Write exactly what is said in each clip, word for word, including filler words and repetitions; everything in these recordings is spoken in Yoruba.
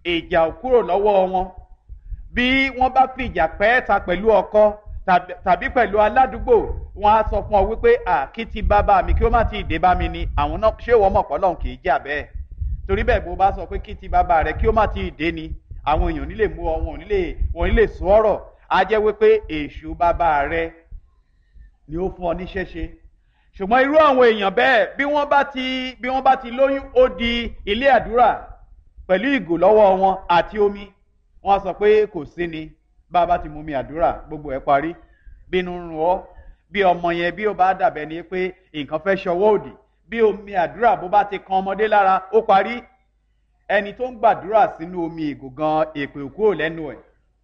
ìjà ò kúrò lọ́wọ́ wọn. Bí wọ́n bá fi ìjà pẹ́ẹ́ta pẹ̀lú ọkọ tàbí pẹ̀lú aládùúgbò, wọn á sọ fún ọ wípé à kí ti bàbá mi kí ó má ti dé bá mi ni. Àwọn náà ṣé wọ́n mọ̀ pé Ọlọ́run kì í jà bẹ́ẹ̀. Torí bẹ́ẹ̀ bó bá sọ pé kí ti bàbá rẹ kí ó má ti dé ni, àwọn èèyàn nílè mú ọ, wọn ò nílè sọ ọ̀rọ̀. Á jẹ́ wípé èṣù bàbá rẹ ni ó fún ọ ní ṣẹ́ṣe. Ṣùgbọ́n irú àwọn èèyàn bẹ́ẹ̀ bí wọ́n bá ti bí wọ́n bá ti lóyún, ó di ilé àdúrà pẹ̀lú ìgò lọ́wọ́ wọn àti omi. Wọ́n sọ pé kò sí ni, bàbá ti mú mi àdúrà gbogbo ẹ̀ parí. Bínú ń rún ọ, bí ọmọ yẹn bí ó bá dàbẹ̀ ni pé nǹkan fẹ́ ṣọwọ́ òdì, bí omi àdúrà bó bá ti kan ọmọdé lára ó parí. Ẹni tó ń gbàdúrà sínú omi ìgò gan, èpè ò kúrò lẹ́nu ẹ̀,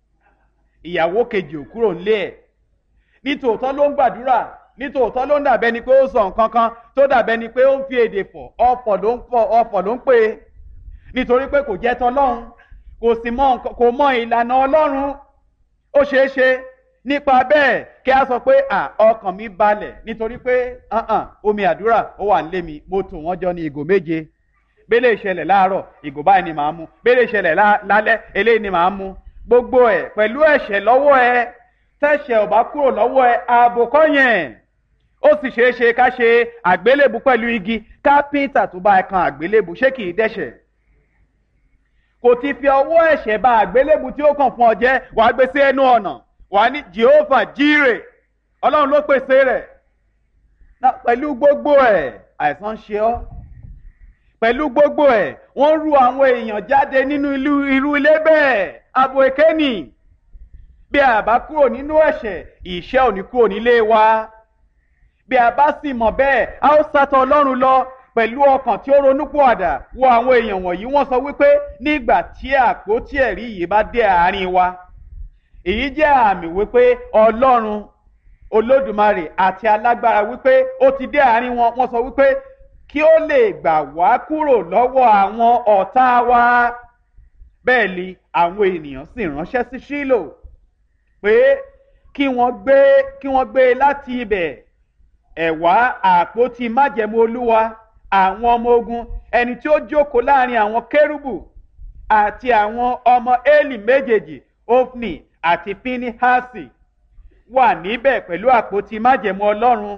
ìyàwó kejì ò kúrò nílé ẹ̀. Nítòótọ́ ló ń gbàdúrà, nítòótọ́ ló ń dàbẹ́ ni pé ó sọ nǹkan kan tó dàbẹ́ ni pé ó ń fi èdè fọ̀, ọ̀fọ̀ ló ń fọ̀, ọ̀fọ̀ ló ń pè é, nítorí pé kò jẹ́ tọlọ́run, kò sì mọ kò mọ ìlànà Ọlọ́run. Ó ṣeé ṣe nípa bẹ́ẹ̀ kí a sọ pé à ọkàn mi balẹ̀ nítorí pé omi àdúrà ó wà nílé mi, mo tò wọ́n jọ ní ìgò méje. Bẹ́lẹ̀ ìṣẹ̀lẹ̀ láàárọ̀ ìgò báyìí ni màá mu, bẹ́lẹ̀ ìṣẹ̀lẹ̀ lálẹ́ eléyìí ni màá mu. Gbogbo ẹ̀ pẹ̀lú ẹ̀ṣẹ̀ lọ́wọ́ ẹ, tẹ́ṣẹ̀ ò bá kúrò lọ́wọ́ ẹ, ààbò kọ́ yẹn. Ó sì ṣeé ṣe ká ṣe àgbélébù pẹ̀lú igi, kápẹ́ńtà tó bá ẹ kan àgbélébù ṣé kìí dẹ́ṣẹ̀? Kò ti fi ọwọ́ ẹ̀ṣẹ̀ bà àgbélébù tí ó kàn fún ọ jẹ́, wàá gbé sí ẹnu ọ̀nà, wàá ní Jehovah Jireh, Ọlọ́run ló pèsè rẹ̀. Pẹ̀lú gbogbo ẹ̀ àìsàn ṣe ọ́, pẹ̀lú gbogbo ẹ̀ wọ́n rú àwọn èèyàn jáde nínú irú ilé bẹ́ẹ̀, àbò èké nì. Bí a bá kúrò nínú ẹ̀ṣẹ̀, ìṣẹ́ ò ní kúrò nílé wa. Bí a bá sì mọ̀ bẹ́ẹ̀, a ó sátọ̀ Ọlọ́run lọ pẹ̀lú ọkàn tí ó ronúpìwàdà. Wo àwọn èèyàn wọ̀nyí, wọ́n sọ wípé nígbà tí àpótí ẹ̀rí yìí bá dé àárín wa, èyí jẹ́ àmì wípé Ọlọ́run Olódùmarè àti alágbára wípé ó ti dé àárín wọn. Wọ́n sọ wípé kí ó lè gbà wá kúrò lọ́wọ́ àwọn ọ̀tá wa. Bẹ́ẹ̀ ni àwọn ènìyàn sì ránṣẹ́ sí Ṣílò pé kí wọ́n gbé kí wọ́n gbé láti ibẹ̀ ẹ̀wá àpótí májẹ̀mú Olúwa àwọn ọmọ ogun, ẹni tí ó jókòó láàrin àwọn kérúbù àti àwọn ọmọ Élì méjèèjì, Ofni àti Pinehasi, wà níbẹ̀ pẹ̀lú àpótí májẹ̀mú Ọlọ́run.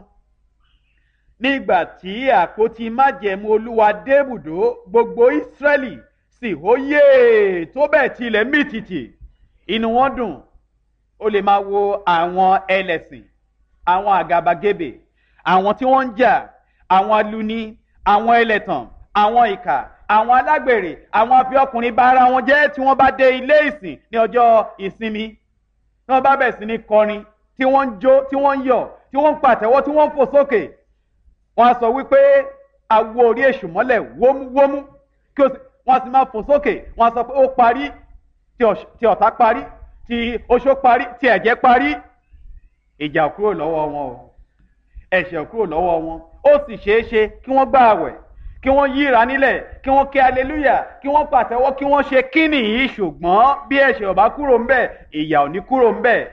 Nígbà tí àpótí májẹ̀mú Olúwa débùdó, gbogbo Ísírẹ́lì sì hóyè tó bẹ́ẹ̀ tí ilẹ̀ mì tìtì, inú wọn dùn. Ó lè máa wo àwọn ẹlẹ́sìn, àwọn àgàbàgebè, àwọn tí wọ́n ń jà, àwọn aluni, àwọn ẹlẹ́tàn, àwọn ìkà, àwọn alágbèrè, àwọn afiọkùnrin bá ara wọn jẹ́ tí wọ́n bá dé ilé ìsìn ní ọjọ́ ìsinmi. Tí wọ́n bá bẹ̀rẹ̀ sí ní kọrin, tí wọ́n ń jó, tí wọ́n ń yọ̀, tí wọ́n ń pàtẹ́wọ́, tí wọ́n ń fò sókè. Wọ́n á sọ wípé awo orí èṣù mọ́lẹ̀ wómúwómú, kí wọ́n sì máa fò sókè. Wọ́n á sọ pé ó parí, tí ọ̀tá parí, tí oṣó parí, tí ẹ̀jẹ̀ parí. Ìjà kúrò lọ́wọ́ wọn o, ẹ̀ṣẹ̀ kúrò lọ́wọ́ wọn. Ó sì ṣeé ṣe kí wọ́n gbà àwẹ̀, kí wọ́n yíra nílẹ̀, kí wọ́n ké aleluya, kí wọ́n pàtẹ́wọ́, kí wọ́n ṣe kíni yìí, ṣùgbọ́n bí ẹ̀ṣẹ̀ ò bá kúrò ń bẹ̀, ìyà ò ní kúrò ń bẹ̀.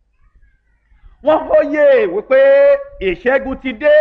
Wọ́n hóyè wípé ìṣẹ́gun ti dé.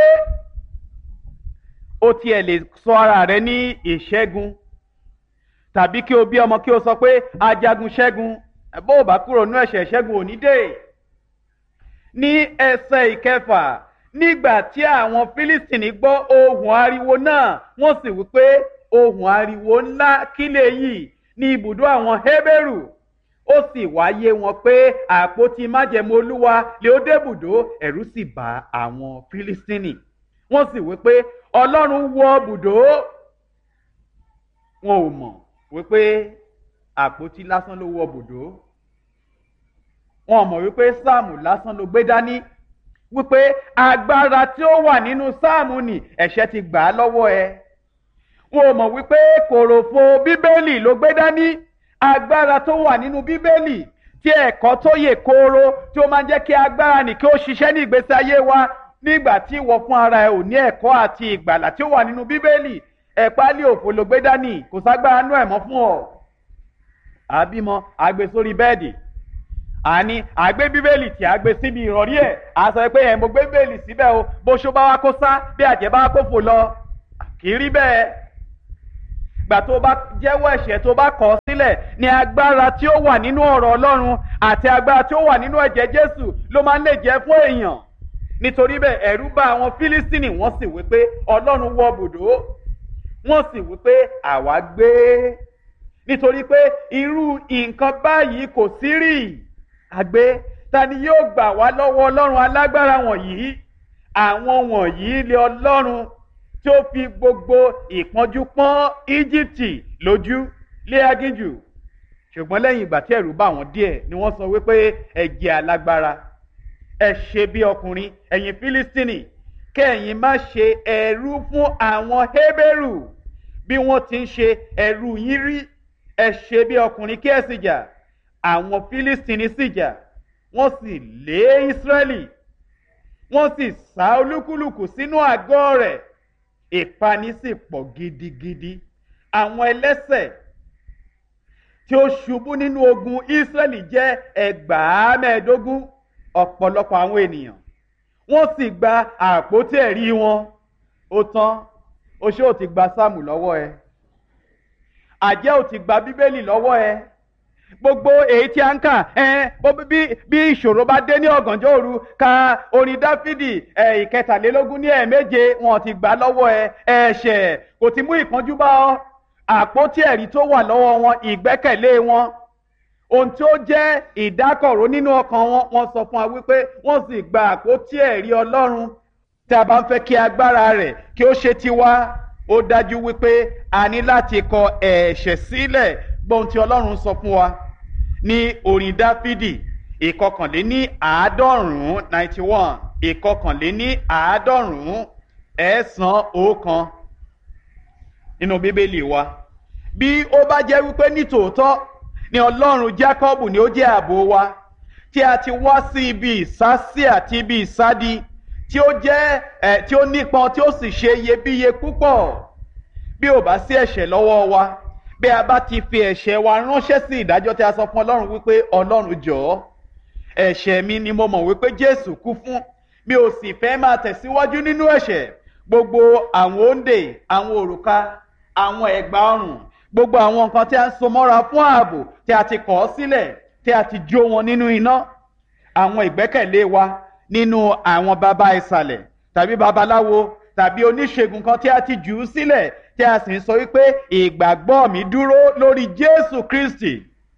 Ó tiẹ̀ lè sọ ara rẹ̀ ní ìṣẹ́gun, tàbí kí o bí ọmọ kí o sọ pé ajagun ṣẹ́gun. Bó o bá kúrò nínú ẹ̀ṣẹ̀, ìṣẹ́gun ò ní dé. Ní ẹsẹ̀ ìkẹfà, nígbà tí àwọn Fílístìnì gbọ́ ohùn ariwo náà, wọ́n sì wípé ohùn ariwo ńlá kí lèyí ní ibùdó àwọn Hébérù. Ó sì wáyé wọn pé àpótí májẹ̀mú Olúwa lé ó débùdó, ẹ̀rù sì bà àwọn Fílístìnì. Wọ́n sì wípé Ọlọ́run wọ bùdó. Wọn ò mọ̀ wípé àpótí lásán ló wọ bùdó. Wọn ò mọ̀ wípé sáàmù lásán ló gbé dání, wípé agbára tí ó wà nínú sáàmù ni ẹ̀ṣẹ̀ ti gbà á lọ́wọ́ ẹ. Wọn ò mọ̀ wípé kòròfo Bíbélì ló gbé dání, agbára tó wà nínú Bíbélì, tí ẹ̀kọ́ tó yè kooro tí ó máa ń jẹ́ kí agbára nì kí ó ṣiṣẹ́ ní ìgbésí ayé wa. Nígbà tí ìwọ fún ara ẹ ò ní ẹ̀kọ́ àti ìgbàlà tí ó wà nínú Bíbélì, ẹ̀pálí òfò ló gbé dání, kò ságbára nú ẹ̀ mọ́ fún ọ. Àbímọ àgbé sórí bẹ́ẹ̀dì, àní àgbé Bíbélì tí a gbé síbi ìrọ̀rí ẹ̀, a sọ pé ẹ̀ mo gbé Bíbélì síbẹ̀ o, bó ṣó bá wá kó sá, bí àjẹ́ bá wá kó fò lọ, kì í rí bẹ́ẹ̀. Gbà tó bá jẹ́wọ́ ẹ̀ṣẹ̀ tó bá kọ̀ sílẹ̀ tẹ́lẹ̀ ni agbára tí ó wà nínú ọ̀rọ̀ Ọlọ́run àti agbára tí ó wà nínú ẹ̀jẹ̀ Jésù ló máa ń lè jẹ́ fún èèyàn. Nítorí bẹ́ẹ̀ ẹ̀rù bá àwọn Fílístínì, wọ́n sì wí pé Ọlọ́run wọ bùdó, wọ́n sì wí pé àwa gbé. Nítorí pé irú nǹkan báyìí kò sí rí. Àgbé, ta ni yóò gbà wá lọ́wọ́ Ọlọ́run alágbára wọ̀nyí? Àwọn wọ̀nyí lé Ọlọ́run tí ó fi gbogbo ìpọ́njú pọ́n Íjíbítì lójú lé aginjù. Ṣùgbọ́n lẹ́yìn ìgbà tí ẹ̀rù bá wọn díẹ̀ ni wọ́n sọ wípé ẹ jẹ́ alágbára, ẹ ṣe bí ọkùnrin, ẹ̀yin Fílístínì, kẹ́yìn má ṣe ẹrú fún àwọn Hébérù bí wọ́n ti ń ṣe ẹrú yín rí. Ẹ ṣe bí ọkùnrin kí ẹ sì jà. Àwọn Fílístínì sì jà, wọ́n sì lé Ísírẹ́lì, wọ́n sì sá olúkúlùkù sínú àgọ́ rẹ̀. Ìpani sì pọ̀ gidigidi. Àwọn ẹlẹ́ṣẹ̀ tí ó ṣubú nínú ogun Ísírẹ́lì jẹ́ ẹgbàá mẹ́ẹ̀ẹ́dógún. Ọ̀pọ̀lọpọ̀ àwọn ènìyàn wọ́n sì gba àpótí ẹ̀rí wọn. Ó tán, o ṣé ò ti gba sáàmù lọ́wọ́ ẹ, àjẹ́ ò ti gba bíbélì lọ́wọ́ ẹ, gbogbo èyí tí a ń kà ẹ bí bí ìṣòro bá dé ní ọ̀gànjọ́ òru, ka orin Dáfídì ẹ ìkẹtàlélógún ní ẹ̀ẹ̀méje, wọn ti gbà lọ́wọ́ ẹ. Ẹ̀ṣẹ̀ kò ti mú ìpọ́njú bá ọ. Àpótí ẹ̀rí tó wà lọ́wọ́ wọn, ìgbẹ́kẹ̀lé wọn, ohun tí ó jẹ́ ìdákọ̀ró nínú ọkàn wọn, wọ́n sọ fún wa wípé wọ́n sì gba àpótí ẹ̀rí Ọlọ́run. Tí a bá ń fẹ́ kí agbára rẹ̀ kí ó ṣe tiwa, ó dájú wípé a ní láti kọ ẹ̀ṣẹ̀ sílẹ̀. Gbọ́n tí Ọlọ́run sọ fún wa ní orin Dáfídì ìkọkànléní àádọ́rùn-ún ninety one, ìkọkànléní àádọ́rùn-ún ẹ̀sán ọ̀kan nínú Bíbélì wa. Bí ó bá jẹ́ wípé nítòótọ́ ni Ọlọ́run Jákọ́bù ni ó jẹ́ ààbò wa, tí a ti wá sí ibi ìsásí àti ibi ìsádi tí ó jẹ́ ẹ̀ tí ó nípọn tí ó sì ṣe iyebíye púpọ̀. Bí ò bá sí ẹ̀ṣẹ̀ lọ́wọ́ wa, bí a bá ti fi ẹ̀ṣẹ̀ wa ránṣẹ́ sí ìdájọ́ tí a sọ fún Ọlọ́run wípé Ọlọ́run jọ̀ọ́, ẹ̀ṣẹ̀ mi ni mo mọ̀ wípé Jésù kú fún, mi ò sì fẹ́ máa tẹ̀síwájú nínú ẹ̀ṣẹ̀. Gbogbo àwọn òǹdè, àwọn òrùka, àwọn ẹ̀gbà ọrùn, gbogbo àwọn nǹkan tí a ń so mọ́ra fún ààbò tí a ti kọ̀ ọ́ sílẹ̀, tí a ti jó wọn nínú iná. Àwọn ìgbẹ́kẹ̀lé wa nínú àwọn baba ìsàlẹ̀ tàbí babaláwo tàbí oníṣègùn kan tí a ti jù ú sílẹ̀, tí a sì ń sọ wípé ìgbàgbọ́ mi dúró lórí Jésù Kristi.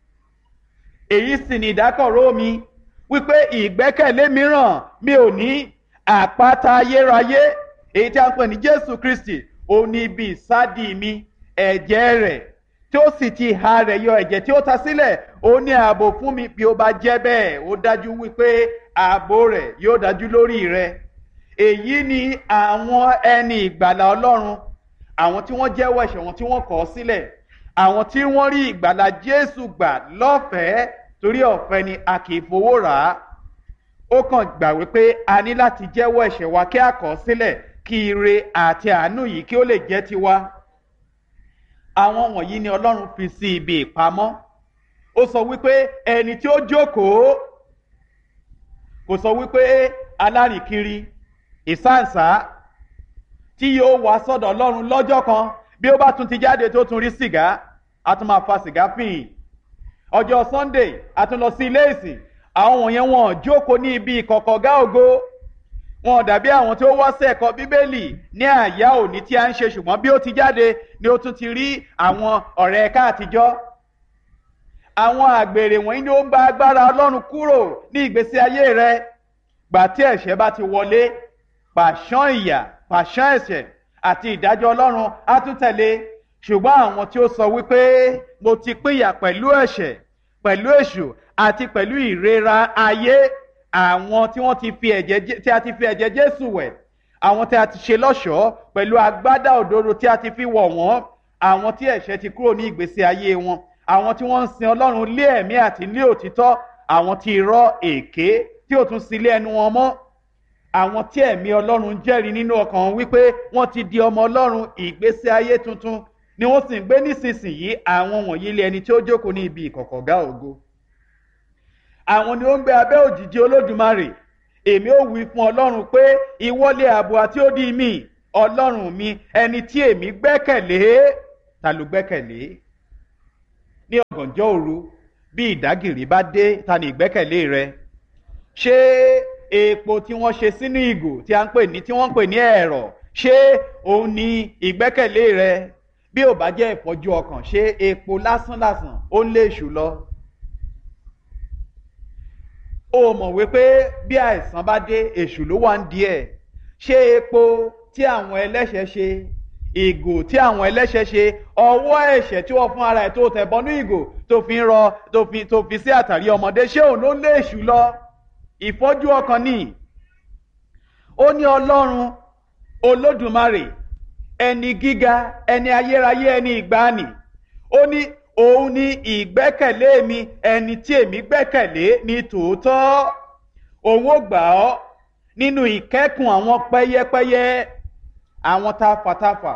Èyí sì ni ìdákọ̀ró mi wípé ìgbẹ́kẹ̀lé mìíràn mi ò ní. Àpáta ayérayé èyí tí a ń pè ní Jésù Kristi, ó ní ibi ìsádi mi. Ẹ̀jẹ̀ rẹ̀ tí ó sì ti ha rẹ̀ yọ, ẹ̀jẹ̀ tí ó ta sílẹ̀, ó ní ààbò fún mi. Bí ó bá jẹ́ bẹ́ẹ̀, ó dájú wípé ààbò rẹ̀ yóò dájú lórí rẹ̀. Èyí ni àwọn ẹni ìgbàlà Ọlọ́run, àwọn tí wọ́n jẹ́wọ́ ẹ̀ṣẹ̀ wọn tí wọ́n kọ̀ ọ́ sílẹ̀, àwọn tí wọ́n rí ìgbàlà Jésù gbà lọ́fẹ̀ẹ́, torí ọ̀fẹ́ ni a kì í fowó rà á. Ó kàn gbà wípé a ní láti jẹ́wọ́ ẹ̀ṣẹ̀ wa kí a kọ̀ ọ́ sílẹ̀, kí ire àti àánú yìí kí ó lè jẹ́ tiwa. Àwọn wọ̀nyí ni Ọlọ́run fi sí ibi ìpamọ́. Ó sọ wípé ẹni tí ó jókòó, kò sọ wípé alárìnkiri ìsáǹsá tí yóò wá sọ́dọ̀ Ọlọ́run lọ́jọ́ kan, bí ó bá tún ti jáde tó tún rí sìgá, a tún máa fa sìgá fìhìn. Ọjọ́ Sunday a tún lọ sí ilé ìsìn. Àwọn wọ̀nyẹn wọn jókòó ní ibi ìkọ̀kọ̀gá ògo. Wọn dàbí àwọn tí ó wá sí ẹ̀kọ́ Bíbélì ní àyá òní tí a ń ṣe, ṣùgbọ́n bí ó ti jáde ni ó tún ti rí àwọn ọ̀rẹ́ ẹ̀ka àtijọ́. Àwọn àgbèrè wọ̀nyí ni ó ń gba agbára Ọlọ́run kúrò ní ìgbésí ayé rẹ. Gbà tí ẹ̀ṣẹ̀ bá ti wọlé, pàṣán ìyà, pàṣán ẹ̀ṣẹ̀ àti ìdájọ́ Ọlọ́run á tún tẹ̀lé. Ṣùgbọ́n àwọn tí ó sọ wípé mo ti pínyà pẹ̀lú ẹ̀ṣẹ̀, pẹ̀lú èṣù àti pẹ̀lú ìrera ayé, àwọn tí wọ́n ti fi ẹ̀jẹ̀ tí a ti fi ẹ̀jẹ̀ Jésù wẹ̀, àwọn tí a ti ṣe lọ́ṣọ̀ọ́ pẹ̀lú agbádá òdodo tí a ti fi wọ̀ wọ́n, àwọn tí ẹ̀ṣẹ̀ ti kúrò ní ìgbésí ayé wọn, àwọn tí wọ́n ń sin Ọlọ́run lé ẹ̀mí àti lé òtítọ́, àwọn tí irọ́ èké tí ò tún sí ilé ẹnu wọn mọ́, àwọn tí ẹ̀mí Ọlọ́run jẹ́rìí nínú ọkàn wọn wípé wọ́n ti di ọmọ Ọlọ́run, ìgbésí ayé tuntun ni wọ́n sì ń gbé nísinsìnyí. Àwọn wọ̀nyí lé ẹni tí ó jókòó ní ibi ìkọ̀kọ̀gá ògo. Àwọn ni ó ń gbé abẹ́ òjìji Olódùmarè. Èmi ó wí fún Ọlọ́run pé ìwọlé ààbò àti odi mi, Ọlọ́run mi, ẹni tí èmi gbẹ́kẹ̀lé. Ta ló gbẹ́kẹ̀lé? ní ọ̀gànjọ́ òru bí ìdágìrì bá dé, ta ni ìgbẹ́kẹ̀lé rẹ? Ṣé epo tí wọ́n ṣe sínú ìgò tí a ń pè ní tí wọ́n ń pè ní ẹ̀rọ̀, ṣé òun ni ìgbẹ́kẹ̀lé rẹ? Bí ò bá jẹ́ ìfọ́jú ọkàn, ṣé epo lásánlàsàn ó lé èṣù lọ? O mọ̀ wípé bí àìsàn bá dé, èṣù ló wà ń díẹ̀. Ṣé epo tí àwọn ẹlẹ́ṣẹ̀ ṣe, ìgò tí àwọn ẹlẹ́ṣẹ̀ ṣe, ọwọ́ ẹ̀ṣẹ̀ tí wọ́n fún ara ẹ̀ tó tẹ̀ bọ́nú ìgò tó fi ń rọ tó fi tó fi sí àtàrí ọmọdé, ṣé òun ló lé èṣù lọ? Ìfọ́jú ọkàn ni. Ó ní Ọlọ́run Olódùmarè, ẹni gíga, ẹni ayérayé, ẹni ìgbàanì, ó ní òun ni ìgbẹ́kẹ̀lé mi, ẹni tí èmi gbẹ́kẹ̀lé ní tòótọ́. Òun ó gbà ọ́ nínú ìkẹ́kùn àwọn pẹ́yẹ́pẹ́yẹ́, àwọn tafàtafà,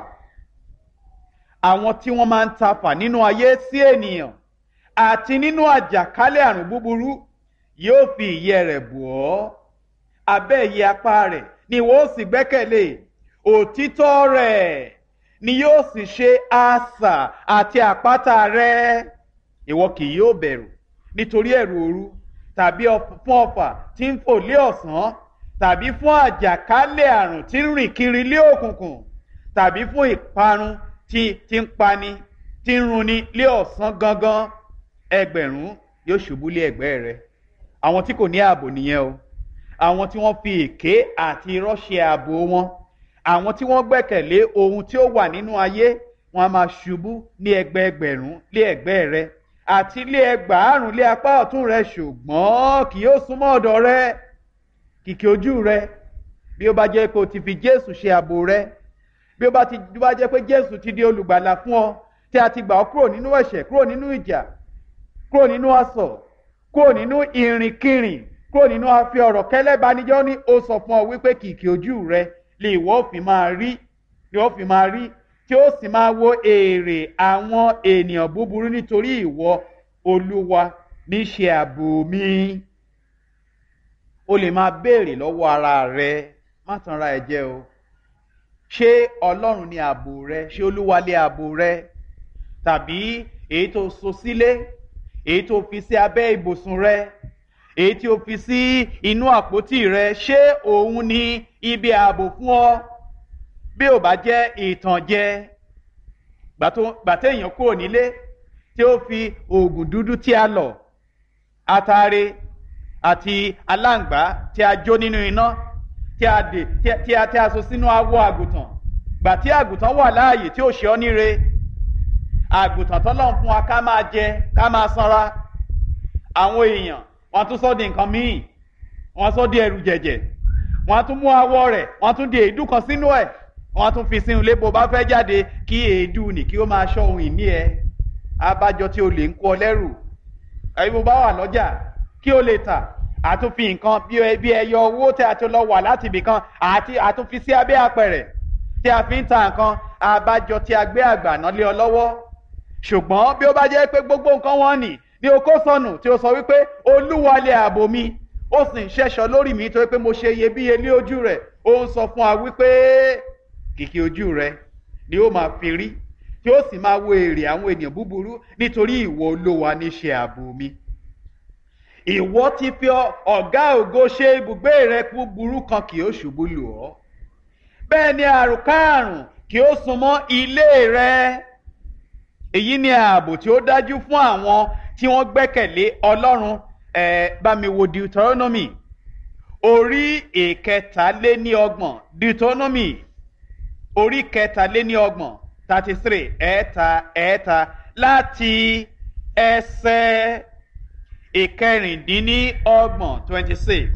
àwọn tí wọ́n máa ń tafà nínú ayé sí ènìyàn, àti nínú àjàkálẹ̀ àrùn búburú. Yóò fi ìyẹ́ rẹ̀ bò ọ́, abẹ́ ìyẹ́ apá rẹ̀ ni ìwọ ó sì gbẹ́kẹ̀lé. Òtítọ́ rẹ̀ ni yóò sì ṣe asà àti àpáta rẹ̀. Ìwọ kì yóò bẹ̀rù nítorí ẹ̀rù òru, tàbí fún ọfà tí ń fò lé ọ̀sán, tàbí fún àjàkálẹ̀ àrùn tí ń rìn kiri lé òkùnkùn, tàbí fún ìparun tí tí ń pani, tí ń runi lé ọ̀sán gangan. Ẹgbẹ̀rún yóò ṣubú lé ẹ̀gbẹ́ rẹ̀. Àwọn tí kò ní ààbò nìyẹn o. Àwọn tí wọ́n fi èké àti irọ́ ṣe ààbò wọn. Àwọn tí wọ́n gbẹ́kẹ̀lé ohun tí ó wà nínú ayé, wọn a máa ṣubú ní ẹgbẹẹgbẹ̀rún lé ẹ̀gbẹ́ rẹ̀, àti lé ẹgbàárùn lé apá ọ̀tún rẹ̀, ṣùgbọ́n kì yóò súnmọ́ ọ̀dọ̀ rẹ̀. Kìkì ojú rẹ̀, bí ó bá jẹ́ pé o ti fi Jésù ṣe ààbò rẹ̀, bí ó bá ti bí ó bá jẹ́ pé Jésù ti di olùgbàlà fún ọ, tí a ti gbà ọ́ kúrò nínú ẹ̀ṣẹ̀, kúrò nínú ìjà, kúrò nínú asọ̀, kúrò nínú ìrìnkìrìn, kúrò nínú afi ọ̀rọ̀ kẹ́lẹ́banijọ́, ní ó sọ fún ọ wípé kìkì ojú rẹ̀ lè ìwọ fi máa rí, lè ìwọ fi máa rí, tí ó sì máa wo èrè àwọn ènìyàn búburú, nítorí ìwọ Olúwa ní ṣe ààbò mi. O lè máa béèrè lọ́wọ́ ara rẹ, má tanra ẹ jẹ o. Ṣé Ọlọ́run ni ààbò rẹ? Ṣé Olúwa lé ààbò rẹ? Tàbí èyí tó so sílé, èyí tó fi sí abẹ́ ibùsùn rẹ, èyí tí o fi sí inú àpótí rẹ, ṣé òun ni ibi ààbò fún ọ? Bí ò bá jẹ́ ìtànjẹ, gbàtẹ́ èèyàn kúrò nílé tí ó fi oògùn dúdú tí a lọ̀, atare àti aláǹgbá tí a jó nínú iná, tí a dè tí a tí a so sínú awọ àgùntàn, gbà tí àgùntàn wà láàyè tí ó ṣe ọ́ níre, àgùntàn tọ́lọ́run fún wa ká máa jẹ, ká máa sanra. Àwọn èèyàn wọ́n tún sọ di nǹkan míì, wọ́n sọ di ẹrù jẹ̀jẹ̀, wọ́n tún mú awọ rẹ̀, wọ́n tún di èédú kan sínú ẹ̀, wọ́n tún fi sínú ilé. Bó bá fẹ́ jáde, kí èédú nì kí ó máa ṣọ́ ohun ìní ẹ. Abájọ tí o lè ń kó ọ lẹ́rù. Ẹ̀yin bó bá wà lọ́jà kí o lè tà, àtúnfi nǹkan bí ẹyọ owó tí a ti lọ wà láti ibì kan, àti àtúnfi sí abẹ́ apẹ̀rẹ̀ tí a fi ń ta nǹkan. Abájọ tí a gbé àgbàná lé ọ lọ́wọ́. Ṣùgbọ́n bí ó bá jẹ́ pé gbogbo nǹkan wọn nì ní o kó sọnù, tí o sọ wípé Olúwa lé ààbò mi, ó sì ń ṣẹ́ṣọ́ lórí mi nítorí pé mo ṣe iyebíye lé ojú rẹ̀, ó ń sọ fún wa wípé kìkì ojú rẹ̀ ni ó máa fi rí, tí ó sì máa wo èrè àwọn ènìyàn búburú, nítorí ìwọ Olúwa ní ṣe ààbò mi. Ìwọ ti fi ọ̀gá ògo ṣe ibùgbé rẹ, búburú kan kì yóò ṣubú lù ọ́, bẹ́ẹ̀ ni àrùnkárùn kì yóò súnmọ́ ilé rẹ. Èyí ni ààbò tí ó dájú fún àwọn tí wọ́n gbẹ́kẹ̀lé Ọlọ́run. Ẹ bá mi wo Deuteronomy orí ìkẹtàléníọgbọ̀n, Deuteronomy orí kẹtàléníọgbọ̀n, thirty three, ẹ̀ẹ́ta ẹ̀ẹ́ta, láti ẹsẹ̀ ìkẹrìndínlọ́gbọ̀n, twenty six,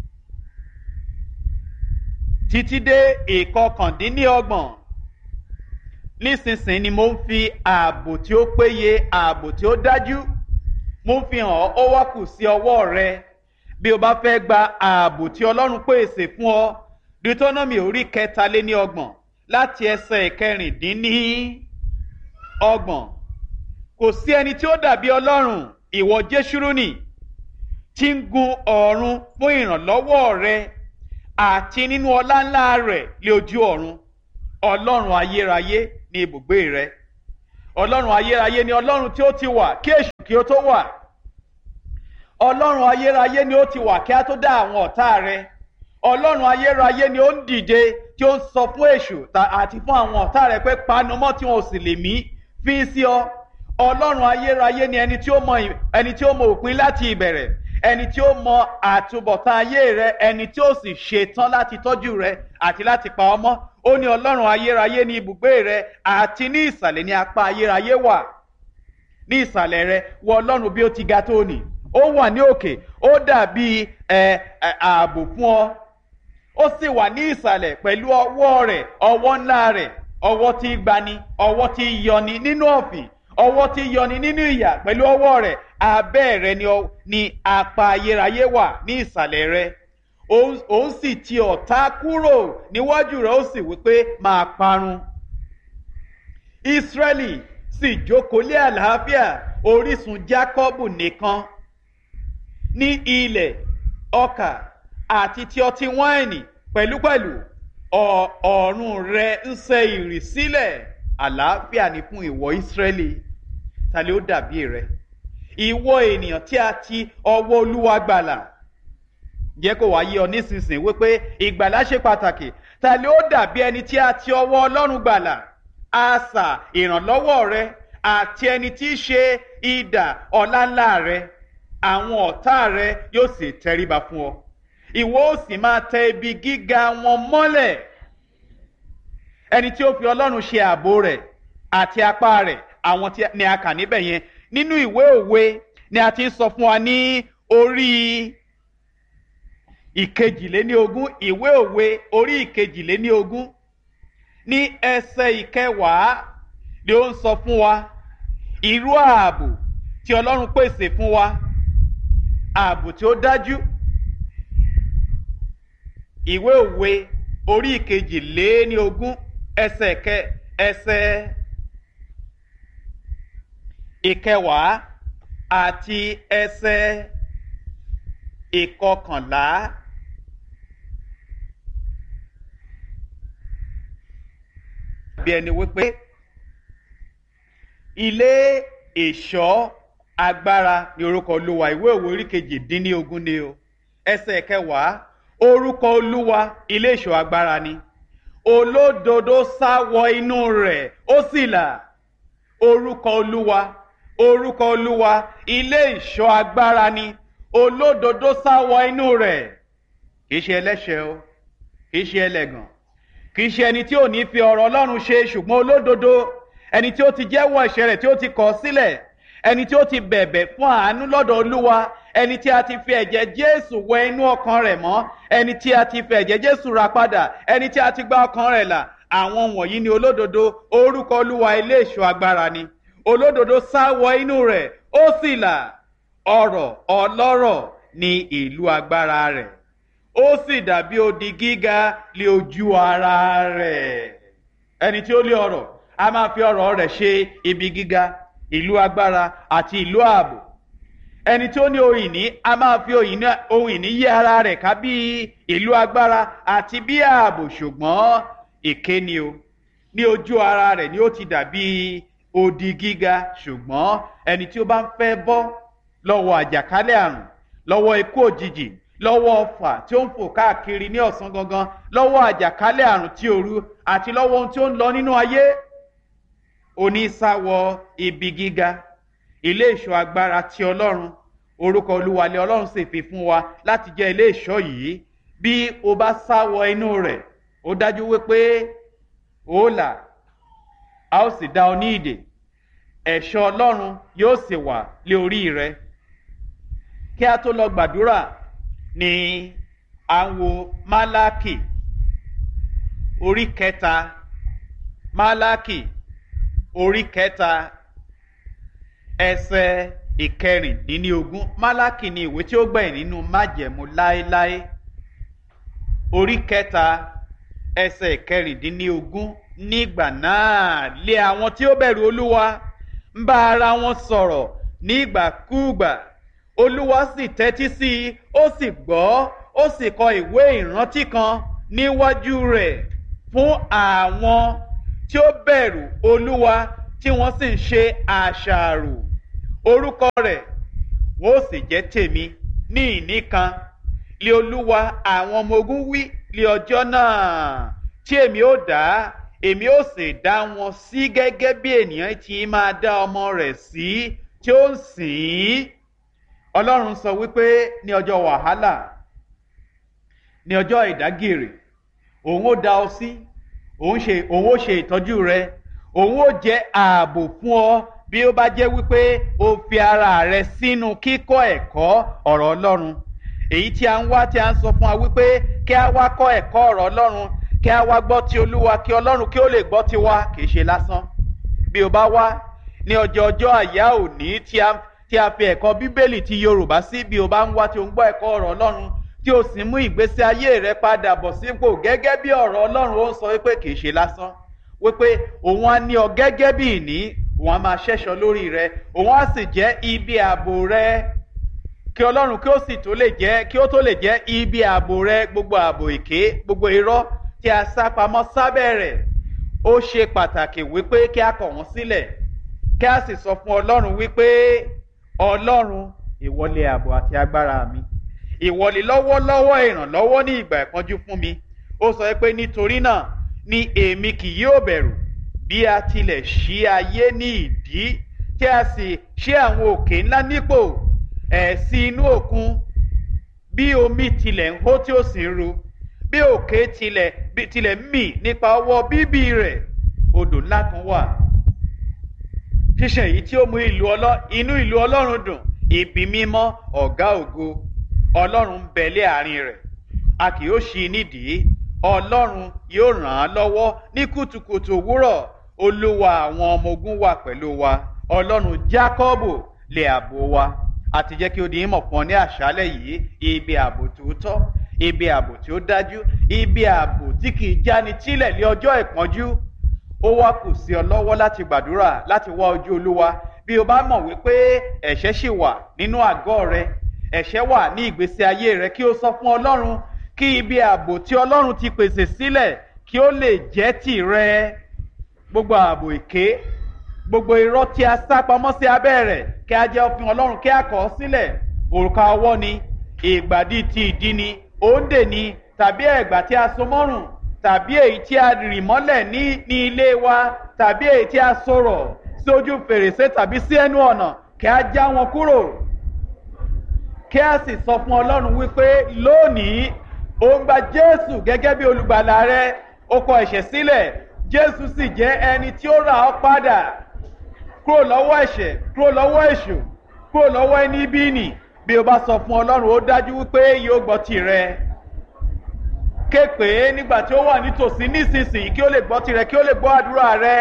títí dé ìkọkàndínlọ́gbọ̀n. Nísinsìnyí ni mo ń fi ààbò tí ó péye, ààbò tí ó dájú, mo ń fi hàn ọ́, ó wá kù sí ọwọ́ rẹ. Bí o bá fẹ́ gba ààbò tí Ọlọ́run pèsè fún ọ, Deuteronomy orí kẹtàléníọgbọ̀n láti ẹsẹ̀ ìkẹrìndínlọ́gbọ̀n. Kò sí ẹni tí ó dàbí Ọlọ́run, ìwọ Jésúrúnì, tí ń gun ọ̀run fún ìrànlọ́wọ́ rẹ, àti nínú ọlá ńlá rẹ̀ lé ojú ọ̀run. Ọlọ́run ayérayé ní ibùgbé rẹ. ọlọ́run ayérayé ni ọlọ́run tí ó ti wà kí èṣù kí ó tó wà. ọlọ́run ayérayé ni ó ti wà kí a tó dá àwọn ọ̀tá rẹ. ọlọ́run ayérayé ni ó ń dìde tí ó ń sọ fún èṣù àti fún àwọn ọ̀tá rẹ pé panumọ́ tí wọn ò sì lè mí fi sí ọ. ọlọ́run ayérayé ni ẹni tí ó mọ ẹni tí ó mọ òpin láti ìbẹ̀rẹ̀, ẹni tí ó mọ àtúbọ̀tán ayé rẹ, ẹni tí ó sì ṣetán láti tọ́jú rẹ àti láti pa ọ́ mọ́. ó ní ọlọ́run ayérayé ní ibùgbé rẹ, àti ní ìsàlẹ̀ ní apá ayérayé wà. ní ìsàlẹ̀ rẹ wo ọlọ́run bí ó ti ga tó nì, ó wà ní òkè, ó dàbí ẹ ààbò fún ọ. ó sì wà ní ìsàlẹ̀ pẹ̀lú ọwọ́ rẹ̀, ọwọ́ ńlá rẹ̀, ọwọ́ tí gbani, ọwọ́ tí yọni nínú ọ̀fìn, ọwọ́ tí yọni nínú ìyà. pẹ̀lú ọwọ́ rẹ̀ abẹ́ rẹ̀ ni, ni apá ayérayé wà ní ìsàlẹ̀ rẹ̀. òun sì ti ọ̀tá kúrò níwájú rẹ̀, ó sì wípé máa parun. Ísírẹ́lì sì jókòó lé àlàáfíà, orísun Jákọ́bù nìkan ní ilẹ̀ ọkà àti ti ọtí wáìnì pẹ̀lúpẹ̀lú. ọ̀run rẹ̀ ń sẹ ìrì sílẹ̀. àlàáfíà ni fún ìwọ Ísírẹ́lì. ta ló dàbí rẹ, ìwọ ènìyàn tí a ti ọwọ́ Olúwa gbàlà? jẹ́ kó wá yé ọ nísinsìnyí wípé ìgbàlà ṣe pàtàkì. ta ló dàbí ẹni tí a ti ọwọ́ Ọlọ́run gbàlà? asà ìrànlọ́wọ́ rẹ àti ẹni tí í ṣe idà ọláńlá rẹ. àwọn ọ̀tá rẹ yóò sì tẹríba fún ọ, ìwọ ó sì máa tẹ ibi gíga wọn mọ́lẹ̀. ẹni tí ó fi Ọlọ́run ṣe ààbò rẹ̀ àti apá rẹ̀, àwọn tí ni a kà níbẹ̀ yẹn. nínú ìwé òwe ni a ti ń sọ fún wa ní orí ìkejìléníogún, ìwé òwe orí ìkejìléníogún ní ẹsẹ̀ ìkẹwàá ni ó ń sọ fún wa irú ààbò tí Ọlọ́run pèsè fún wa, ààbò tí ó dájú. ìwé òwe orí ìkejìléníogún ẹsẹ̀ kẹ ẹsẹ̀ ìkẹwàá àti ẹsẹ̀ ìkọkànlá. bí ẹni wípé ilé ìṣọ́ agbára ni orúkọ Olúwa. ìwé òwe orí kejìdínlógún ni o, ẹsẹ̀ kẹwàá. orúkọ Olúwa ilé ìṣọ́ agbára ni, olódodo sá wọ inú rẹ̀ ó sì là. orúkọ Olúwa, orúkọ Olúwa ilé ìṣọ́ agbára ni, olódodo sá wọ inú rẹ̀. kì í ṣe ẹlẹ́ṣẹ̀ o, kì í ṣe ẹlẹ́gàn, kì í ṣe ẹni tí ò ní fi ọ̀rọ̀ Ọlọ́run ṣe, ṣùgbọ́n olódodo, ẹni tí ó ti jẹ́wọ́ ẹ̀ṣẹ̀ rẹ̀ tí ó ti kọ̀ sílẹ̀, ẹni tí ó ti bẹ̀bẹ̀ fún àánú lọ́dọ̀ Olúwa, ẹni tí a ti fi ẹ̀jẹ̀ Jésù wẹ inú ọkàn rẹ̀ mọ́, ẹni tí a ti fi ẹ̀jẹ̀ Jésù rà padà, ẹni tí a ti gba ọkàn rẹ̀ là. àwọn wọ̀nyí ni olódodo. orúkọ Olúwa ilé ìṣọ́ agbára ni, olódodo sá wọ inú rẹ̀ ó sì là. ọrọ̀ ọlọ́rọ̀ ni ìlú agbára rẹ̀, ó sì dàbí odi gíga lé ojú ara rẹ̀. ẹni tí ó lé ọrọ̀ a máa fi ọrọ̀ rẹ̀ ṣe ibi gíga, ìlú agbára àti ìlú ààbò. ẹni tí ó ní ohun ìní a máa fi ohun ìní yí ara rẹ̀ ká bí ìlú agbára àti bí ààbò. ṣùgbọ́n èké ni o, ní ojú ara rẹ̀ ni ó ti dàbí odi gíga. ṣùgbọ́n ẹni tí ó bá ń fẹ́ bọ́ lọ́wọ́ àjàkálẹ̀ àrùn, lọ́wọ́ ikú òjijì, lọ́wọ́ ọfà tí ó ń fò káàkiri ní ọ̀sán gangan, lọ́wọ́ àjàkálẹ̀ àrùn tí òru, àti lọ́wọ́ ohun tí ó ń lọ nínú ayé, onísáwọ ibi gíga, ilé ìṣọ́ agbára ti Ọlọ́run. orúkọ Olúwa lé Ọlọ́run sì fi fún wa láti jẹ́ ilé ìṣọ́ yìí. bí o bá sáwọ inú rẹ̀, ó dájú wípé ó là, a ó sì dá ọ ní ìdè. ẹ̀ṣọ́ Ọlọ́run yóò sì wà lé orí rẹ. kí a tó lọ gbàdúrà ni à ń wo Málákì orí kẹta. Málákì orí kẹta ẹsẹ̀ ìkẹrìndínlógún. Málákì ni ìwé tí ó gbẹ̀yìn nínú májẹ̀mú láéláé. orí kẹta ẹsẹ̀ ìkẹrìndínlógún. nígbà náà lé àwọn tí ó bẹ̀rù Olúwa ń bá ara wọn sọ̀rọ̀ nígbàkúùgbà. Olúwa sì tẹ́tí sí i, ó sì gbọ́, ó sì kọ ìwé ìrántí kan níwájú rẹ̀ fún àwọn tí ó bẹ̀rù Olúwa, tí wọ́n sì ń ṣe àṣàrò orúkọ rẹ̀ wọ́n ó sì jẹ́ tèmi ní ìní kan lé Olúwa àwọn ọmọ ogun wí lé ọjọ́ náà tí èmi ó dá èmi ó sì dá wọn sí gẹ́gẹ́ bí ènìyàn ti máa dá ọmọ rẹ̀ sí tí ó ń sìn ín. Ọlọ́run sọ wípé ní ọjọ́ wàhálà ní ọjọ́ ìdágìrì òun ó dá ọ sí òun ṣe òun ó ṣe ìtọ́jú rẹ òun ó jẹ́ ààbò fún ọ bí ó bá jẹ́ wípé o fi ara rẹ sínú kíkọ́ ẹ̀kọ́ ọ̀rọ̀ Ọlọ́run èyí tí a ń wá tí a ń sọ fún wa wípé kí a wá kọ́ ẹ̀kọ́ ọ̀rọ̀ Ọlọ́run kí a wá gbọ́ ti Olúwa kí Ọlọ́run kí ó lè gbọ́ ti wa kì í ṣe lásán. Bí o bá wá ní ọjọ́ ọjọ́ àyá òní tí a tí a fi ẹ̀kọ́ Bíbélì ti Yorùbá sí bí o bá ń wá tí o ń gbọ́ ẹ̀kọ́ ọ̀rọ̀ Ọlọ́run tí o sì mú ìgbésí ayé rẹ padà bọ̀ sípò gẹ́gẹ́ bí ọ̀rọ̀ Ọlọ́run ó ń sọ wípé kì í ṣe lásán wípé òun á ní ọ gẹ́gẹ́ bí ìní òun á máa ṣẹ́ṣọ lórí rẹ òun á sì jẹ́ ibi ààbò rẹ kí Ọlọ́run kí ó sì tó lè jẹ́ kí ó tó lè jẹ́ ibi ààbò rẹ gbogbo ààbò èké gbogbo irọ́ tí a sá pamọ́ sábẹ́ rẹ̀ ó ṣe pàtàkì wípé kí a kọ̀ wọ́n sílẹ̀ kí a sì sọ fún Ọlọ́run wípé Ọlọ́run ìwọ lé ààbò àti agbára mi ìwọ lé lọ́wọ́lọ́wọ́ ìrànlọ́wọ́ ní ìgbà ìpọ́njú fún mi. Ó sọ pé nítorí náà ni èmi kì yóò bẹ̀rù bí a tilẹ̀ ṣí ayé ní ìdí tí a sì ṣí àwọn òkè ńlá nípò ẹ̀ sí inú òkun bí omi tilẹ̀ ń hó tí ó sì ń ru bí òkè tilẹ̀ bí tilẹ̀ ń mì nípa ọwọ́ bíbí rẹ̀ odò ńlá kan wà ṣíṣe èyí tí ó mú ìlú ọlọ́ inú ìlú Ọlọ́run dùn ibi mímọ́ ọ̀gá ògo Ọlọ́run ń bẹ lé àárín rẹ̀ a kì yóò ṣí nídìí Ọlọ́run yóò ràn án lọ́wọ́ ní kùtùkùtù òwúrọ̀ Olúwa àwọn ọmọ ogun wà pẹ̀lú wa Ọlọ́run Jákọ́bù lé ààbò wa àti jẹ́ kí ó di ìmọ̀ fún ọ ní àṣálẹ́ yìí ibi ààbò tòótọ́ ibi ààbò tí ó dájú ibi ààbò tí kì í jáni tílẹ̀ lé ọjọ́ ìpọ́njú. Ó wá kù sí ọ lọ́wọ́ láti gbàdúrà láti wá ojú Olúwa bí o bá mọ̀ wípé ẹ̀ṣẹ̀ ṣì wà nínú àgọ́ rẹ ẹ̀ṣẹ̀ wà ní ìgbésí ayé rẹ kí o sọ fún Ọlọ́run kí ibi ààbò tí Ọlọ́run ti pèsè sílẹ̀ kí ó lè jẹ́ tìrẹ. Gbogbo ààbò èké gbogbo irọ́ tí a sá pamọ́ sí abẹ́ rẹ̀ kí a jẹ́ òfin Ọlọ́run kí a kọ̀ ọ́ sílẹ̀. Òrùka ọwọ́ ni ìgbàdí ti ìdí ni òǹdè ni tàbí ẹ̀gbà tí a so mọ́rùn tàbí èyí tí a rì mọ́lẹ̀ ní ní ilé wa tàbí èyí tí a sọ̀rọ̀ sí ojú fèrèsé tàbí sí ẹnu ọ̀nà kí a já wọn kúrò kí a sì sọ fún Ọlọ́run wípé lónìí ó ń gba Jésù gẹ́gẹ́ bí olùgbàlà rẹ ó kọ ẹ̀ṣẹ̀ sílẹ̀ Jésù sì jẹ́ ẹni tí ó rà ọ́ padà kúrò lọ́wọ́ ẹ̀ṣẹ̀ kúrò lọ́wọ́ èṣù kúrò lọ́wọ́ ẹni bí nì. Bí o bá sọ fún Ọlọ́run ó dájú wípé yóò gbọ́ tirẹ̀. Ké pè é nígbà tí ó wà nítòsí nísinsìnyí kí ó lè gbọ́ tirẹ̀ kí ó lè gbọ́ àdúrà rẹ.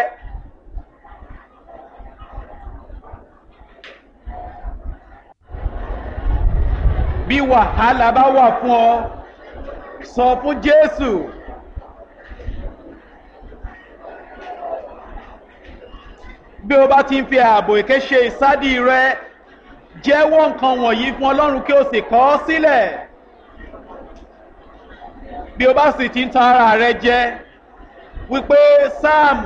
Bí wàhálà bá wà fún ọ sọ fún Jésù. Bí o bá ti ń fi ààbò èké ṣe ìsádi rẹ jẹ́wọ́ nǹkan wọ̀nyí fún Ọlọ́run kí o sì kọ̀ ọ́ sílẹ̀. Bí o bá sì ti ń tan ara rẹ jẹ wípé sáàmù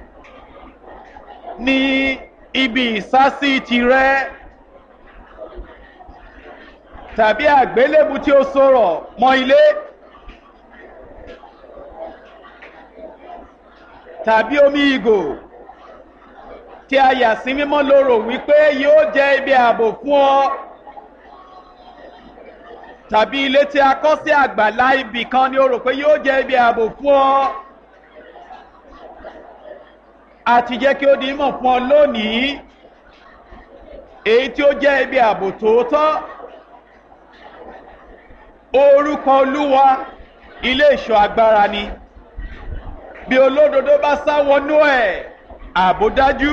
ní ibi ìsásí tirẹ tàbí àgbélébù tí ó sọ̀rọ̀ mọ́ ilé tàbí omi ìgò tí a yà sí mímọ́ lóró wípé yóò jẹ́ ibi ààbò fún ọ tàbí ilé tí a kọ́ sí àgbàlá ibì kan ni ó rò pé yóò jẹ́ ibi ààbò fún ọ àti jẹ́ kí ó di mọ̀ fún ọ lónìí èyí tí ó jẹ́ ibi ààbò tòótọ́ orúkọ Olúwa ilé ìṣọ́ agbára ni bí olódodo bá sá wọnú ẹ̀ ààbò dájú.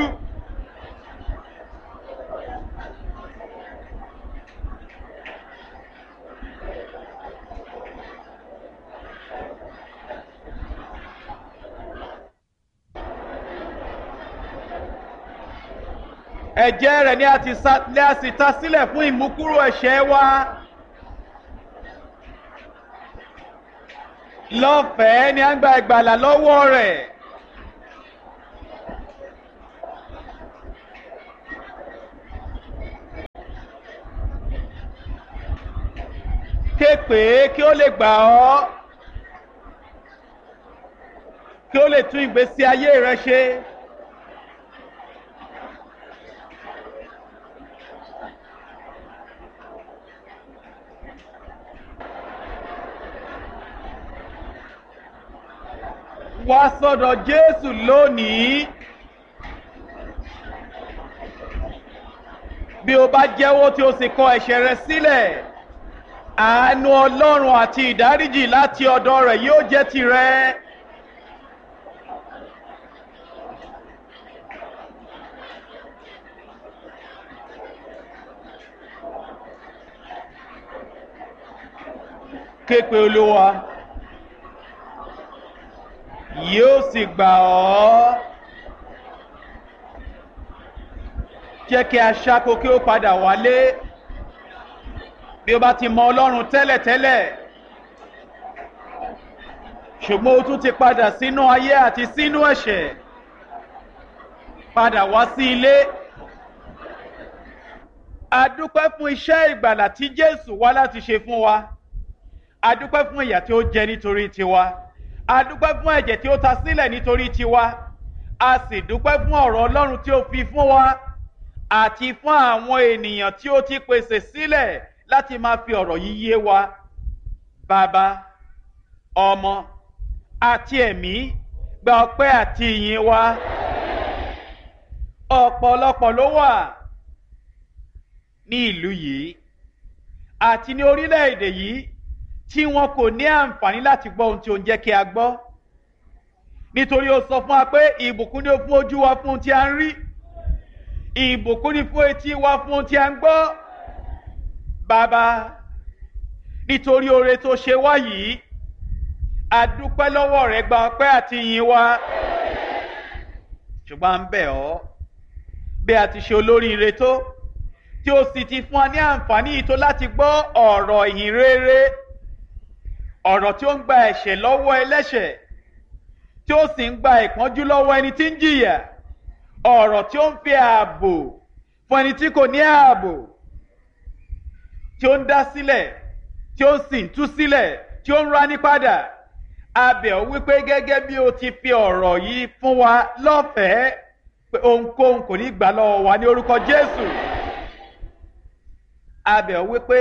Ẹ̀jẹ̀ rẹ̀ ni a ti sa lé a sì ta sílẹ̀ fún ìmúkúrò ẹ̀ṣẹ̀ wa. Lọ́fẹ̀ẹ́ ni a ń gba ìgbàlà lọ́wọ́ rẹ̀. ké pè é kí ó lè gbà ọ́, kí ó lè tún ìgbésí ayé rẹ ṣe. Wá sọ́dọ̀ Jésù lónìí. Bí o bá jẹ́wọ́ tí o sì kọ ẹ̀ṣẹ̀ rẹ sílẹ̀, àánú Ọlọ́run àti ìdáríjì láti ọ̀dọ̀ rẹ̀ yóò jẹ́ tìrẹ. Ké pe Olúwa, yóò sì gbà ọ́. Jẹ́ kí aṣáko kí ó padà wálé. Bí o bá ti mọ Ọlọ́run tẹ́lẹ̀tẹ́lẹ̀, ṣùgbọ́n o tún ti padà sínú ayé àti sínú ẹ̀ṣẹ̀, padà wá sí ilé. A dúpẹ́ fún iṣẹ́ ìgbàlà tí Jésù wá láti ṣe fún wa. A dúpẹ́ fún ìyà tí ó jẹ nítorí tiwa. A dúpẹ́ fún ẹ̀jẹ̀ tí ó ta sílẹ̀ nítorí tiwa. A sì dúpẹ́ fún ọ̀rọ̀ Ọlọ́run tí ó fi fún wa, àti fún àwọn ènìyàn tí ó ti pèsè sílẹ̀ láti máa fi ọ̀rọ̀ yìí yé wa. Bàbá, Ọmọ àti Ẹ̀mí, gba ọpẹ́ àti ìyìn wa. Ọ̀pọ̀lọpọ̀ ló wà ní ìlú yìí àti ní orílẹ̀-èdè yìí tí wọn kò ní àǹfààní láti gbọ́ ohun tí ó ń jẹ́ kí a gbọ́. Nítorí ó sọ fún wa pé ìbùkún ni ó fún ojú wa fún ohun tí a ń rí, ìbùkún ni fún etí wa fún ohun tí a ń gbọ́. Bàbá, nítorí oore tó ṣe wá yìí, a dúpẹ́ lọ́wọ́ rẹ, gba ọpẹ́ àti ìyìn wa. Ṣùgbọ́n à ń bẹ̀ ọ́, bí a ti ṣe olóríire tó, tí ó sì ti fún wa ní àǹfààní yìí tó láti gbọ́ ọ̀rọ̀ ìyìn rere, ọ̀rọ̀ tí ó ń gba ẹ̀ṣẹ̀ lọ́wọ́ ẹlẹ́ṣẹ̀, tí ó sì ń gba ìpọ́njú lọ́wọ́ ẹni tí ń jìyà, ọ̀rọ̀ tí ó ń fi ààbò fún ẹni tí kò ní ààbò, tí ó ń dá sílẹ̀, tí ó sì ń tú sílẹ̀, tí ó ń rání padà. A bẹ̀ ọ́ wípé gẹ́gẹ́ bí o ti fi ọ̀rọ̀ yìí fún wa lọ́fẹ̀ẹ́, pé ohunkóhun kò ní gbà lọ́wọ́ wa ní orúkọ Jésù. A bẹ̀ ọ́ wípé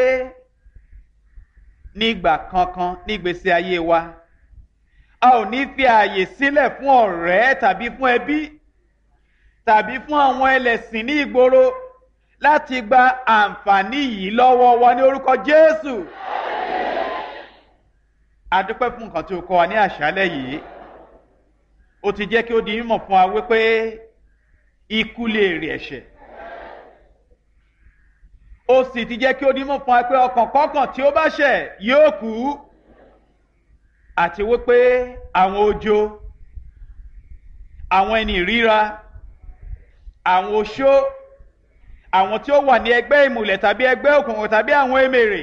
nígbà kankan nígbésí ayé wa, a ò ní fi ààyè sílẹ̀ fún ọ̀rẹ́ tàbí fún ẹbí tàbí fún àwọn ẹlẹ́sìn ní ìgboro láti gba àǹfààní yìí lọ́wọ́ wa ní orúkọ Jésù. A dúpẹ́ fún nǹkan tí o kọ́ wa ní àṣálẹ́ yìí. O ti jẹ́ kí ó di mímọ̀ fún wa wípé ikú lè èrè ẹ̀ṣẹ̀. O sì ti jẹ́ kí ó di mímọ̀ fún wa pé ọkàn kọ́kàn tí ó bá ṣẹ̀ yóò kú. Àti wípé àwọn ojo, àwọn ẹni ìríra, àwọn oṣó, àwọn tí ó wà ní ẹgbẹ́ ìmùlẹ̀ tàbí ẹgbẹ́ òkùnkùn tàbí àwọn èmèrè,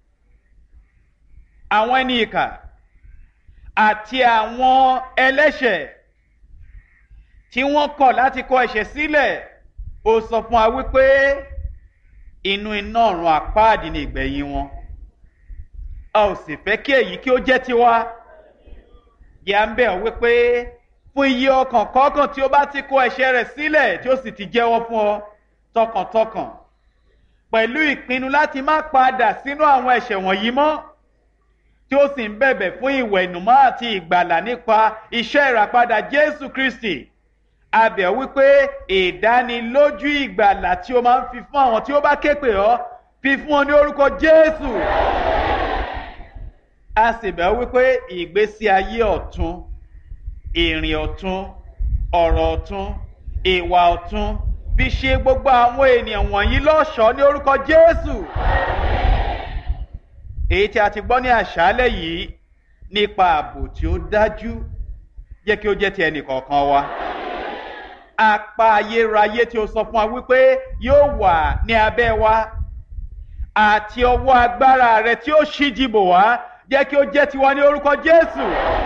àwọn ẹni ìkà àti àwọn ẹlẹ́ṣẹ̀ tí wọ́n kọ̀ láti kọ ẹ̀ṣẹ̀ sílẹ̀, ó sọ fún wa wípé inú iná ọ̀run àpáàdì ni ìgbẹ̀yìn wọn. A ò sì fẹ́ kí èyí kí ó jẹ́ tiwa. Yà ń bẹ̀ ọ́ wípé fún iye ọkàn kọ̀ọ̀kan tí ó bá ti kọ ẹ̀ṣẹ̀ rẹ̀ sílẹ̀ tí ó sì ti jẹ́wọ́ fún ọ tọkàntọkàn, pẹ̀lú ìpinnu láti má padà sínú àwọn ẹ̀ṣẹ̀ wọ̀nyí mọ́, tí ó sì ń bẹ̀bẹ̀ fún ìwẹ̀nùmọ́ àti ìgbàlà nípa iṣẹ́ ìràpadà Jésù Kristi. A bẹ̀ ọ́ wípé ìdánilójú ìgbàlà tí ó máa ń fi fún àwọn tí ó bá ké pè ọ́, fi fún ọ ní orúkọ Jésù. A sì bẹ̀ ọ́ wípé ìgbésí ayé ọ̀tun, ìrìn ọ̀tun, ọ̀rọ̀ ọ̀tun, ìwà ọ̀tun, fi ṣe gbogbo àwọn ènìyàn wọ̀nyí lọ́ṣọ̀ọ́ ní orúkọ Jésù. Èyí tí a ti gbọ́ ní àṣálẹ́ yìí nípa ààbò tí ó dájú, jẹ́ kí ó jẹ́ ti ẹnì kọ̀ọ̀kan wa. Apá ayérayé tí ó sọ fún wa wípé yóò wà ní abẹ́ wa, àti ọwọ́ agbára rẹ̀ tí ó ṣíji bò wá, jẹ́ kí ó jẹ́ tiwa ní orúkọ Jésù.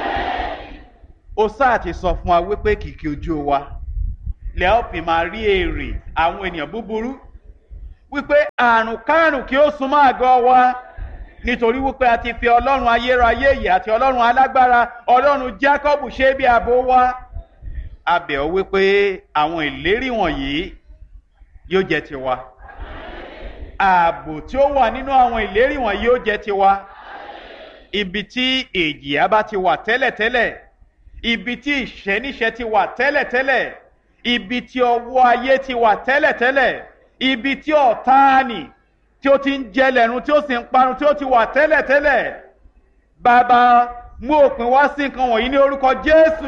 Ó sáà ti sọ fún wa wípé kìkì ojú wa lẹ́ ó fi máa rí èrè àwọn ènìyàn búburú, wípé àrùn kárùn kí ó súnmọ́ àgọ́ wa, nítorí wípé a ti fi ọlọ́run ayérayé yìí àti ọlọ́run alágbára ọlọ́run Jákọ́bù ṣe bí ààbò wa. A bẹ̀ ọ́ wípé àwọn ìlérí wọ̀nyí yóò jẹ́ tiwa. Ààbò tí ó wà nínú àwọn ìlérí wọ̀nyí yóò jẹ́ tiwa. Ibi tí èjìyà bá ti wà tẹ́lẹ̀tẹ́lẹ̀, ibi tí ìṣẹ́níṣẹ́ ti wà tẹ́lẹ̀tẹ́lẹ̀, ibi tí ọwọ́ ayé ti wà tẹ́lẹ̀tẹ́lẹ̀, ibi tí ọ̀táànì tí ó ti ń jẹlẹ̀run tí ó sì ń parun tí ó ti wà tẹ́lẹ̀tẹ́lẹ̀. Bàbá, mú òpin wá sí nǹkan wọ̀nyí ní orúkọ Jésù.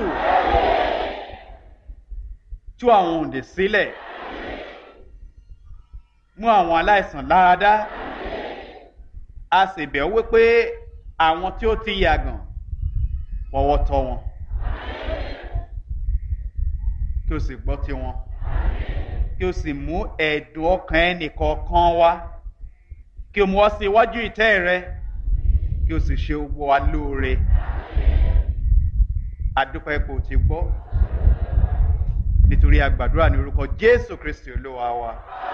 Tú àwọn òǹdè sílẹ̀. Mú àwọn aláìsàn láradá. A sì bẹ̀ ọ́ wípé àwọn tí ó ti yàgàn fọwọ́ tọ́ wọn. Kí o sì gbọ́ tiwọn. Kí o sì mú ẹ̀dùn ọkàn ẹnìkọ̀ọ̀kan wá. Kí o mú ọ sí iwájú ìtẹ́ rẹ. Kí o sì ṣe gbogbo wa lóore. Adúpẹ́ ipò tí gbọ́. Nítorí a gbàdúrà ní orúkọ Jésù Kristi Olúwa wa.